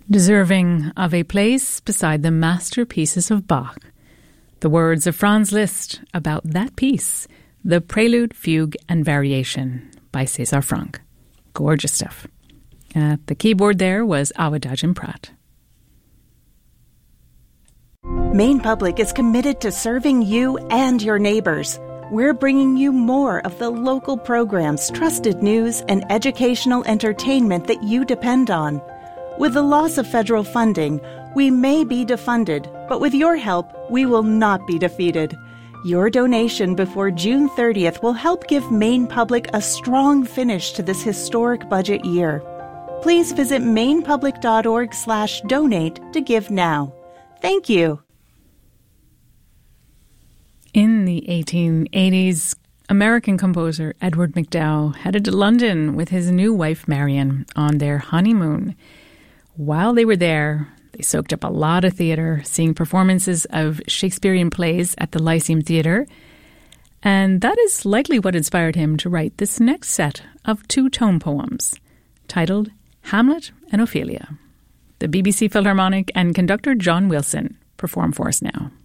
Deserving of a place beside the masterpieces of Bach. The words of Franz Liszt about that piece, the Prelude, Fugue and Variation by César Franck. Gorgeous stuff. At the keyboard there was Awadagin Pratt. Maine Public is committed to serving you and your neighbors. We're bringing you more of the local programs, trusted news, and educational entertainment that you depend on. With the loss of federal funding, we may be defunded, but with your help, we will not be defeated. Your donation before June 30th will help give Maine Public a strong finish to this historic budget year. Please visit mainepublic.org/donate to give now. Thank you. In the 1880s, American composer Edward MacDowell headed to London with his new wife Marion on their honeymoon. While they were there, they soaked up a lot of theatre, seeing performances of Shakespearean plays at the Lyceum Theatre. And that is likely what inspired him to write this next set of two-tone poems, titled Hamlet and Ophelia. The BBC Philharmonic and conductor John Wilson perform for us now.